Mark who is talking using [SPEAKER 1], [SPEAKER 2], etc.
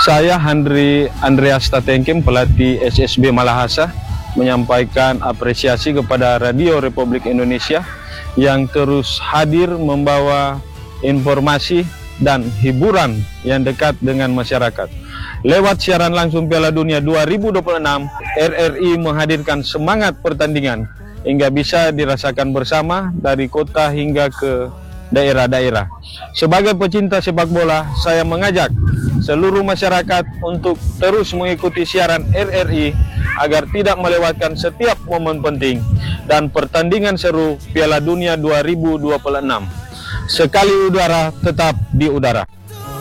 [SPEAKER 1] Saya Andreas Tatengkem, pelatih SSB Malahasa, menyampaikan apresiasi kepada Radio Republik Indonesia yang terus hadir membawa informasi dan hiburan yang dekat dengan masyarakat. Lewat siaran langsung Piala Dunia 2026, RRI menghadirkan semangat pertandingan hingga bisa dirasakan bersama dari kota hingga ke daerah-daerah. Sebagai pecinta sepak bola, saya mengajak seluruh masyarakat untuk terus mengikuti siaran RRI agar tidak melewatkan setiap momen penting dan pertandingan seru Piala Dunia 2026. Sekali udara, tetap di udara.